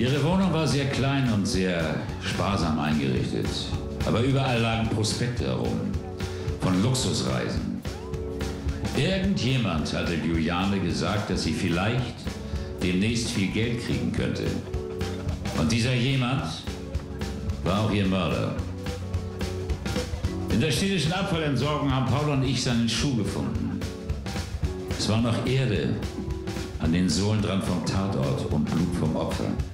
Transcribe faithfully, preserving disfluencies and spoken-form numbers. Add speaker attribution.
Speaker 1: Ihre Wohnung war sehr klein und sehr sparsam eingerichtet. Aber überall lagen Prospekte herum. Von Luxusreisen. Irgendjemand hatte Juliane gesagt, dass sie vielleicht demnächst viel Geld kriegen könnte. Und dieser jemand war auch ihr Mörder. In der städtischen Abfallentsorgung haben Paul und ich seinen Schuh gefunden. Es war noch Erde an den Sohlen dran vom Tatort und Blut vom Opfer.